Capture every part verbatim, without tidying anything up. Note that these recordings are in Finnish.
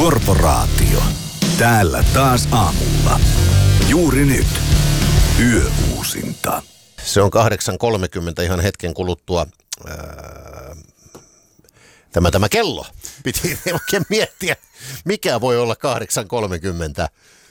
Korporaatio. Täällä taas aamulla. Juuri nyt. Yöuusinta. Se on kahdeksan kolmekymmentä ihan hetken kuluttua. Ää, tämä, tämä kello. Piti oikein miettiä, mikä voi olla kahdeksan kolmekymmentä.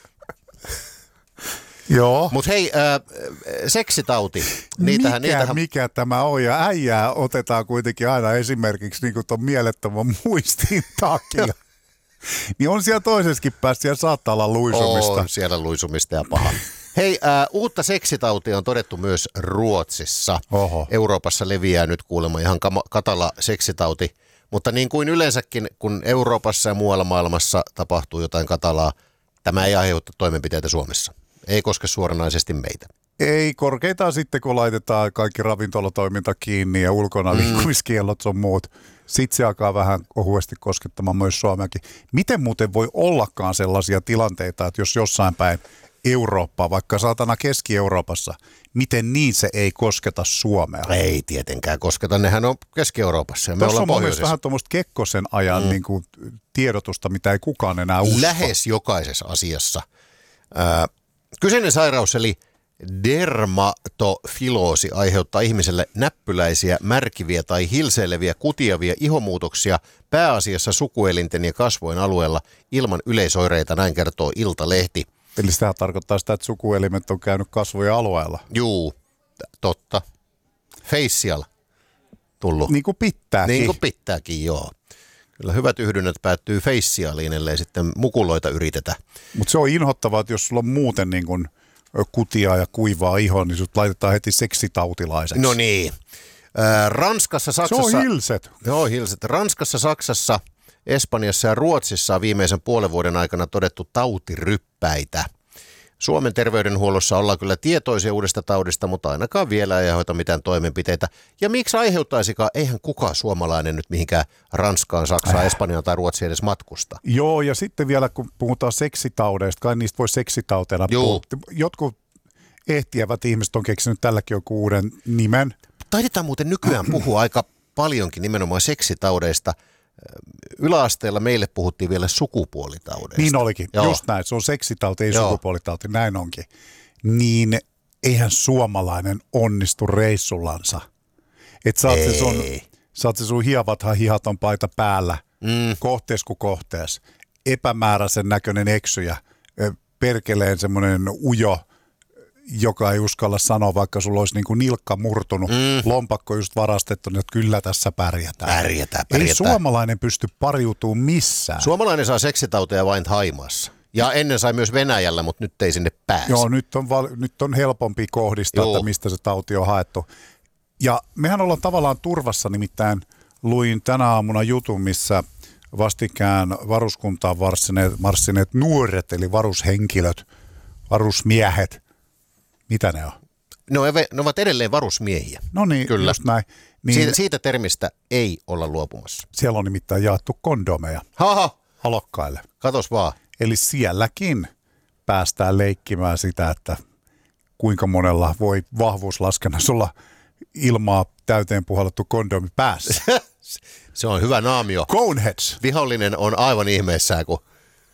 Joo. Mutta hei, äh, seksitauti. Niitähän, mikä, niitähän... mikä tämä on? Ja äijää otetaan kuitenkin aina esimerkiksi niin tuon mielettömän muistin takia. Niin on siellä toisessakin päässä, siellä saattaa olla luisumista. On siellä luisumista ja paha. Hei, äh, uutta seksitautia on todettu myös Ruotsissa. Oho. Euroopassa leviää nyt kuulemma ihan kama- katala seksitauti. Mutta niin kuin yleensäkin, kun Euroopassa ja muualla maailmassa tapahtuu jotain katalaa, tämä ei aiheuta toimenpiteitä Suomessa. Ei koske suoranaisesti meitä. Ei, korkeintaan sitten kun laitetaan kaikki ravintolatoiminta kiinni ja ulkona liikkumiskiellot sun muut. Sitten se alkaa vähän ohuesti koskettamaan myös Suomeakin. Miten muuten voi ollakaan sellaisia tilanteita, että jos jossain päin Eurooppaa, vaikka saatana Keski-Euroopassa, miten niin se ei kosketa Suomea? Ei tietenkään kosketa, nehän on Keski-Euroopassa ja me Tuossa ollaan on mun pohjoisessa. vähän tuommoista Kekkosen ajan mm. niin kuin, tiedotusta, mitä ei kukaan enää usko. Lähes jokaisessa asiassa. Äh, kyseinen sairaus eli dermatofiloosi aiheuttaa ihmiselle näppyläisiä, märkiviä tai hilseileviä kutiavia ihomuutoksia pääasiassa sukuelinten ja kasvojen alueella ilman yleisoireita, näin kertoo Iltalehti. Eli sitä tarkoittaa sitä, että sukuelimet on käynyt kasvojen alueella. Juu, totta. Facial tullut. Niin kuin pitääkin. Niin kuin pitääkin, joo. Kyllä hyvät yhdynnät päättyy facialiin, ellei sitten mukuloita yritetä. Mutta se on inhottavaa, että jos sulla on muuten niin kuin kutia ja kuivaa ihoa, niin sut laitetaan heti seksitautilaiseksi. No niin. Äh, Ranskassa, Saksassa... Se on hilset. Joo, hilset. Ranskassa, Saksassa, Espanjassa ja Ruotsissa on viimeisen puolen vuoden aikana todettu tautiryppäitä. Suomen terveydenhuollossa ollaan kyllä tietoisia uudesta taudista, mutta ainakaan vielä ei aiheuta mitään toimenpiteitä. Ja miksi aiheuttaisikaan? Eihän kukaan suomalainen nyt mihinkään Ranskaan, Saksaan, äh. Espanjaan tai Ruotsiin edes matkusta. Joo, ja sitten vielä kun puhutaan seksitaudeista, kai niistä voi seksitauteena puhua. Jotkut ehtiävät ihmiset on keksinyt tälläkin joku uuden nimen. Taidetaan muuten nykyään puhua aika paljonkin nimenomaan seksitaudeista. Yläasteella meille puhuttiin vielä sukupuolitaudeista. Niin olikin, Joo. just näin. Se on seksitauti, ei Joo. sukupuolitauti, näin onkin. Niin eihän suomalainen onnistu reissullansa. Että saat se sun, saat se sun hievathan hihaton paita päällä, mm. kohtees kuin kohtees, epämääräisen näköinen eksyjä, perkeleen semmoinen ujo, joka ei uskalla sanoa, vaikka sulla olisi niin kuin nilkka murtunut, mm. lompakko just varastettu, niin että kyllä tässä pärjätään. Pärjätään, pärjätään. Ei suomalainen pysty pariutumaan missään. Suomalainen saa seksitauteja vain Thaimaassa. Ja ennen sai myös Venäjällä, mutta nyt ei sinne pääse. Joo, nyt on, val- nyt on helpompi kohdistaa, Joo. että mistä se tauti on haettu. Ja mehän ollaan tavallaan turvassa, nimittäin luin tänä aamuna jutun, missä vastikään varuskuntaan marssineet, marssineet nuoret, eli varushenkilöt, varusmiehet. Mitä ne on? Ne, on, ne ovat edelleen varusmiehiä. No niin, Kyllä. just näin. Niin Siitä, siitä termistä ei olla luopumassa. Siellä on nimittäin jaettu kondomeja Haha, halokkaille. katos vaan. Eli sielläkin päästään leikkimään sitä, että kuinka monella voi vahvuuslaskennassa olla ilmaa täyteen puhallettu kondomi päässä. Se on hyvä naamio. Coneheads. Vihollinen on aivan ihmeessään, kun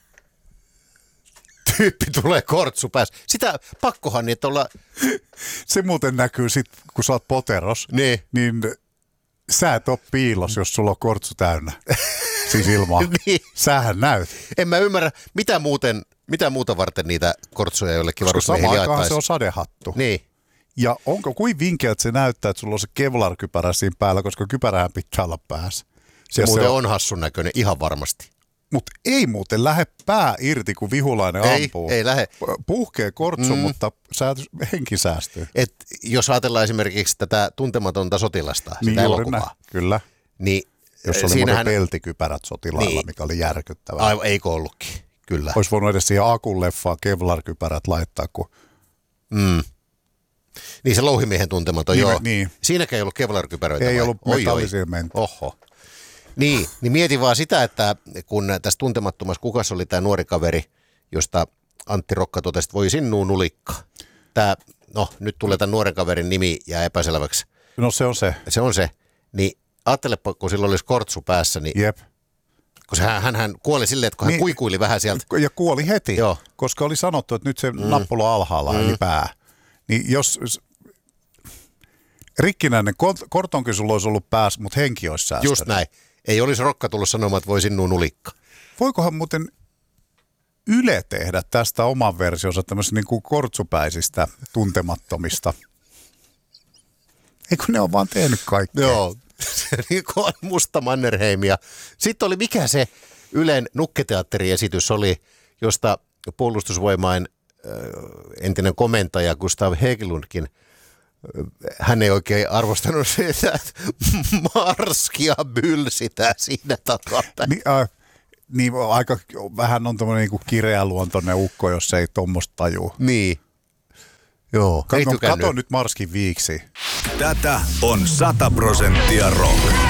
tyyppi tulee kortsu päässä. Sitä pakkohan niitä olla... Se muuten näkyy sit, kun sä oot poteros, Niin. niin sä et ole piilos, jos sulla on kortsu täynnä. Siis ilmaa. Niin. Sähän näyt. En mä ymmärrä, mitä, muuten, mitä muuta varten niitä kortsuja jollekin Koska varusmiehille samaan aikaan jaettaisiin. se on sadehattu. Niin. Ja onko kuin vinkeltä se näyttää, että sulla on se Kevlar-kypärä siinä päällä, koska kypärähän pitää olla päässä. Se Ja muuten se on, on hassun näköinen, ihan varmasti. Mutta ei muuten lähde pää irti, kun vihulainen Ei, ampuu. ei lähde. Puhkee kortsu, Mm. mutta sää, henki säästyy. Et jos ajatellaan esimerkiksi tätä tuntematonta sotilasta, Niin sitä juuri elokuvaa, näin, kyllä. niin Jos oli siinähän... muuten peltikypärät sotilailla, Niin. mikä oli järkyttävää. Aivan, eikö ollutkin, kyllä. Olisi voinut edes siihen Akun leffaan Kevlar-kypärät laittaa, kun... Mm. Niin se louhimiehen tuntematon, Niin, joo. niin. Siinäkään ei ollut kevlarkypäröitä Ei vai? ollut Oi, oi. metallisia mentä. Oho. Niin, niin mietin vaan sitä, että kun tässä tuntemattomassa kukas oli tämä nuori kaveri, josta Antti Rokka totesi, että voi sinnuu nulikka. Tämä, no nyt tulee tämän nuoren kaverin nimi ja epäselväksi. No se on se. Se on se. Niin ajattelepa, kun sillä olisi kortsu päässä, niin Jep. Koska hän, hän, hän kuoli silleen, että kun hän Niin. kuikuili vähän sieltä. Ja kuoli heti, Joo. koska oli sanottu, että nyt se mm. nappula alhaalla, mm. eli pää. Niin jos rikkinäinen kortonkin sulla olisi ollut päässä, mutta henki olisi säästänyt. Just näin. Ei olisi Rokka tullut sanomaan, että voi sinun nulikka. Voikohan muuten Yle tehdä tästä oman versionsa tämmöistä niin kuin kortsupäisistä tuntemattomista? Eikö ne ole vaan tehnyt kaikkea? Joo, niin kuin on Musta Mannerheim. Ja sitten oli mikä se Ylen nukketeatteriesitys oli, josta puolustusvoimain äh, entinen komentaja Gustav Hägglundkin, äh, hän ei oikein arvostanut sitä, että marskia bylsitä siinä takaa. Ni, äh, niin aika vähän on tämmöinen niin kuin kireäluontoinen ukko, jos ei tuommoista tajua. Niin. Joo, ei Kato, tykännyt. kato nyt Marskin viiksi. Tätä on sata prosenttia rock.